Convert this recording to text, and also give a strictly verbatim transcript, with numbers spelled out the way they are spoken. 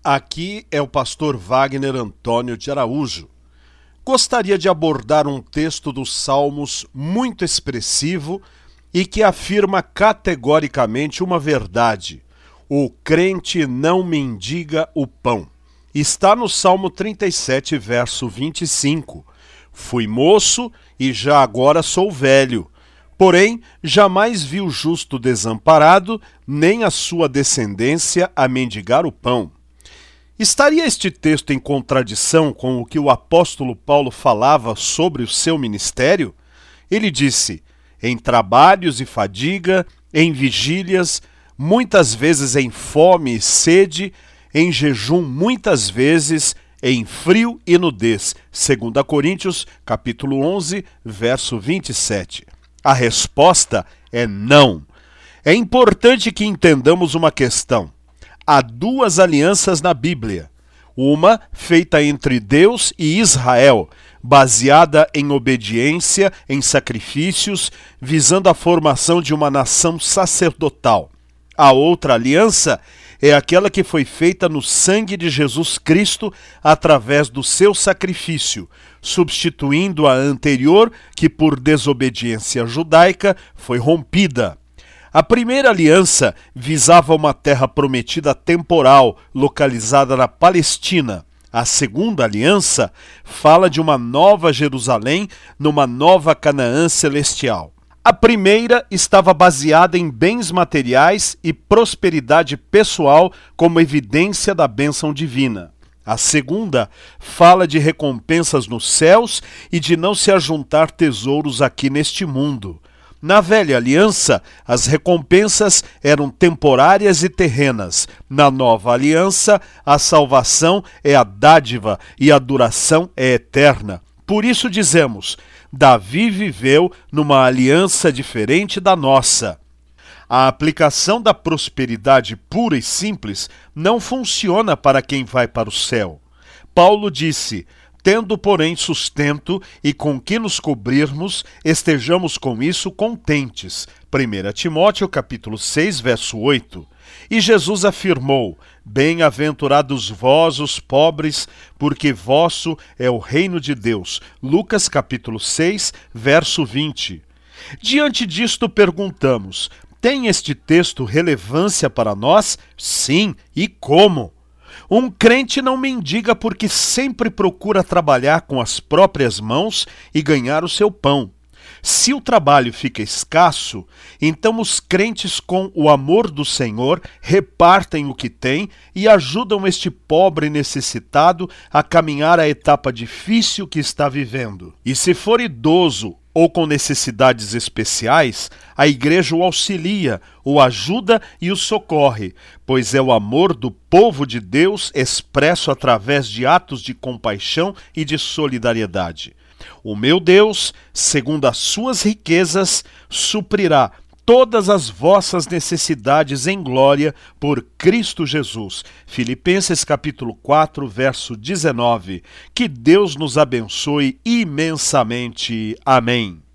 Aqui é o pastor Wagner Antônio de Araújo. Gostaria de abordar um texto dos Salmos muito expressivo e que afirma categoricamente uma verdade: o crente não mendiga o pão. Está no Salmo trinta e sete, verso vinte e cinco. Fui moço e já agora sou velho, porém jamais vi o justo desamparado, nem a sua descendência a mendigar o pão. Estaria este texto em contradição com o que o apóstolo Paulo falava sobre o seu ministério? Ele disse: em trabalhos e fadiga, em vigílias, muitas vezes em fome e sede, em jejum muitas vezes, em frio e nudez. Segunda Coríntios, capítulo onze, verso vinte e sete. A resposta é não. É importante que entendamos uma questão. Há duas alianças na Bíblia. Uma feita entre Deus e Israel, baseada em obediência, em sacrifícios, visando a formação de uma nação sacerdotal. A outra aliança é aquela que foi feita no sangue de Jesus Cristo através do seu sacrifício, substituindo a anterior, que por desobediência judaica foi rompida. A primeira aliança visava uma terra prometida temporal, localizada na Palestina. A segunda aliança fala de uma nova Jerusalém, numa nova Canaã celestial. A primeira estava baseada em bens materiais e prosperidade pessoal como evidência da bênção divina. A segunda fala de recompensas nos céus e de não se ajuntar tesouros aqui neste mundo. Na velha aliança, as recompensas eram temporárias e terrenas. Na nova aliança, a salvação é a dádiva e a duração é eterna. Por isso dizemos: Davi viveu numa aliança diferente da nossa. A aplicação da prosperidade pura e simples não funciona para quem vai para o céu. Paulo disse: tendo, porém, sustento e com que nos cobrirmos, estejamos com isso contentes. Primeira Timóteo, capítulo seis, verso oito. E Jesus afirmou: bem-aventurados vós, os pobres, porque vosso é o reino de Deus. Lucas, capítulo seis, verso vinte. Diante disto, perguntamos: tem este texto relevância para nós? Sim, e como? Um crente não mendiga porque sempre procura trabalhar com as próprias mãos e ganhar o seu pão. Se o trabalho fica escasso, então os crentes, com o amor do Senhor, repartem o que têm e ajudam este pobre necessitado a caminhar a etapa difícil que está vivendo. E se for idoso ou com necessidades especiais, a igreja o auxilia, o ajuda e o socorre, pois é o amor do povo de Deus expresso através de atos de compaixão e de solidariedade. O meu Deus, segundo as suas riquezas, suprirá todas as vossas necessidades em glória por Cristo Jesus. Filipenses capítulo quatro, verso dezenove. Que Deus nos abençoe imensamente. Amém.